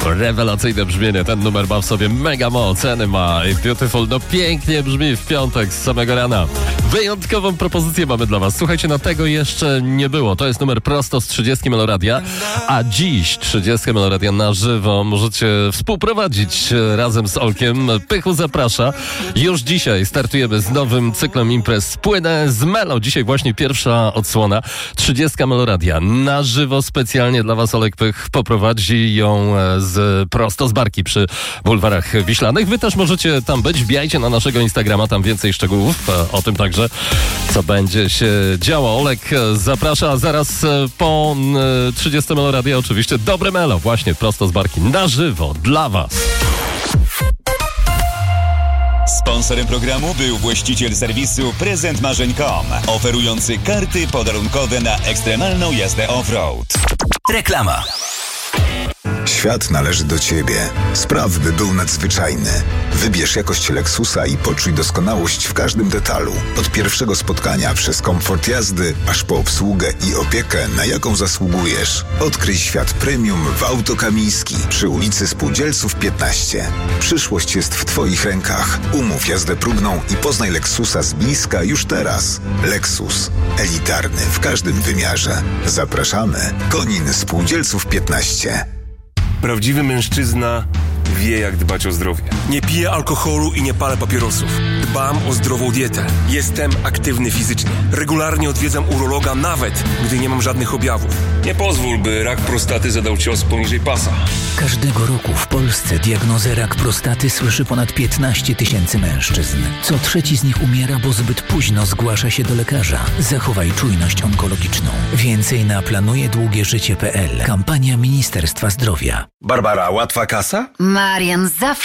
Rewelacyjne brzmienie, ten numer ma w sobie mega moc, Enema i Beautiful, no pięknie brzmi w piątek z samego rana. Wyjątkową propozycję mamy dla was. Słuchajcie, no tego jeszcze nie było. To jest numer prosto z 30 Meloradia, a dziś 30 Meloradia na żywo możecie współprowadzić razem z Olkiem. Pychu zaprasza. Już dzisiaj startujemy z nowym cyklem imprez Płynę z Melo. Dzisiaj właśnie pierwsza odsłona 30 Meloradia. Na żywo specjalnie dla was Olek Pych poprowadzi ją prosto z barki przy bulwarach wiślanych. Wy też możecie tam być. Wbijajcie na naszego Instagrama, tam więcej szczegółów o tym także, co będzie się działo. Olek zaprasza zaraz po 30 Meloradia oczywiście dobre Melo, właśnie prosto z barki na żywo dla was. Sponsorem programu był właściciel serwisu prezentmarzeń.com, oferujący karty podarunkowe na ekstremalną jazdę off-road. Reklama. Świat należy do Ciebie. Spraw, by był nadzwyczajny. Wybierz jakość Lexusa i poczuj doskonałość w każdym detalu. Od pierwszego spotkania przez komfort jazdy, aż po obsługę i opiekę, na jaką zasługujesz. Odkryj świat premium w Auto Kamiński przy ulicy Spółdzielców 15. Przyszłość jest w Twoich rękach. Umów jazdę próbną i poznaj Lexusa z bliska już teraz. Lexus. Elitarny w każdym wymiarze. Zapraszamy. Konin Spółdzielców 15. Prawdziwy mężczyzna wie, jak dbać o zdrowie. Nie piję alkoholu i nie palę papierosów. Dbam o zdrową dietę. Jestem aktywny fizycznie. Regularnie odwiedzam urologa, nawet gdy nie mam żadnych objawów. Nie pozwól, by rak prostaty zadał cios poniżej pasa. Każdego roku w Polsce diagnozę rak prostaty słyszy ponad 15 000 mężczyzn. Co trzeci z nich umiera, bo zbyt późno zgłasza się do lekarza. Zachowaj czujność onkologiczną. Więcej na planujedługieżycie.pl. Kampania Ministerstwa Zdrowia. Barbara, łatwa kasa? Marian, zawsze